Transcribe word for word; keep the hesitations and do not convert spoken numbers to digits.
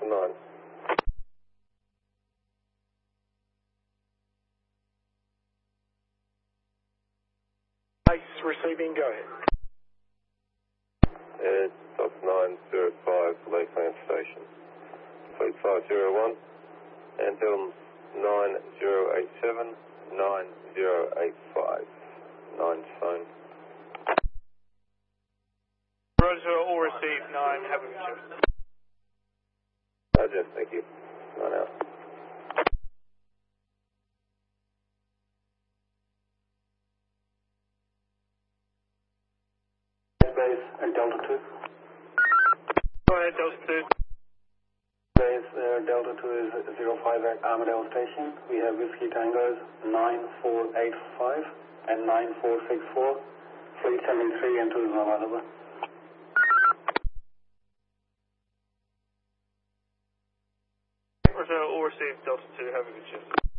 Delta nine. Base receiving, go ahead. Air Delta nine zero five, Lakeland Station. Fleet five zero one, Anthem nine zero eight seven, nine zero eight five. nine phone. Roger, all received, nine, have a good shift. Roger, thank you. nine out. Base uh, Delta two. Go ahead, Delta two. Base uh, Delta two is zero five at Armadale Station. We have Whiskey Tangos nine four eight five and nine four six four. Fleet seventy-three and two is not available. Roger, all received, Delta two, have a good shift.